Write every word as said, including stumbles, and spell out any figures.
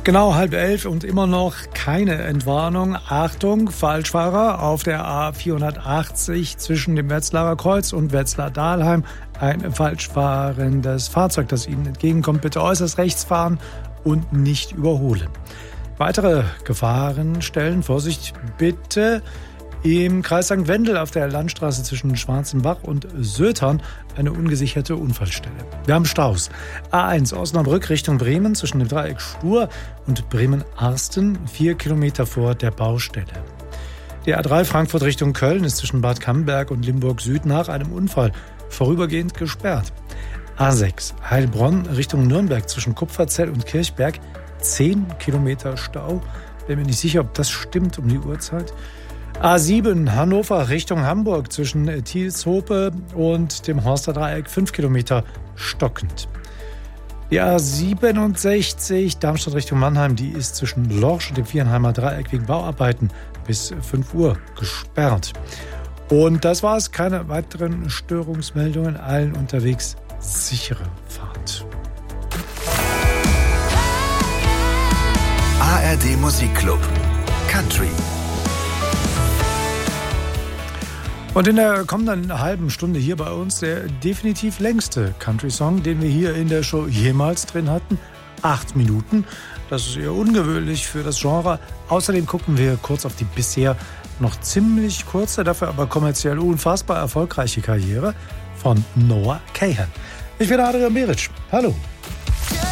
Genau halb elf und immer noch keine Entwarnung. Achtung, Falschfahrer auf der A vierhundertachtzig zwischen dem Wetzlarer Kreuz und Wetzlar-Dahlheim. Ein falschfahrendes Fahrzeug, das Ihnen entgegenkommt. Bitte äußerst rechts fahren und nicht überholen. Weitere Gefahrenstellen, Vorsicht bitte. Im Kreis Sankt Wendel auf der Landstraße zwischen Schwarzenbach und Sötern eine ungesicherte Unfallstelle. Wir haben Staus. A eins Osnabrück Richtung Bremen zwischen dem Dreieck Stur und Bremen-Arsten, vier Kilometer vor der Baustelle. Die A drei Frankfurt Richtung Köln ist zwischen Bad Camberg und Limburg Süd nach einem Unfall vorübergehend gesperrt. A sechs Heilbronn Richtung Nürnberg zwischen Kupferzell und Kirchberg, zehn Kilometer Stau. Bin mir nicht sicher, ob das stimmt um die Uhrzeit. A sieben Hannover Richtung Hamburg zwischen Thielshope und dem Horster Dreieck, fünf Kilometer stockend. Die A siebenundsechzig Darmstadt Richtung Mannheim, die ist zwischen Lorsch und dem Vierenheimer Dreieck wegen Bauarbeiten bis fünf Uhr gesperrt. Und das war's, keine weiteren Störungsmeldungen, allen unterwegs sichere Fahrt. A R D Musikclub Country. Und in der kommenden halben Stunde hier bei uns der definitiv längste Country-Song, den wir hier in der Show jemals drin hatten. Acht Minuten. Das ist eher ungewöhnlich für das Genre. Außerdem gucken wir kurz auf die bisher noch ziemlich kurze, dafür aber kommerziell unfassbar erfolgreiche Karriere von Noah Kahan. Ich bin Adrian Beric. Hallo.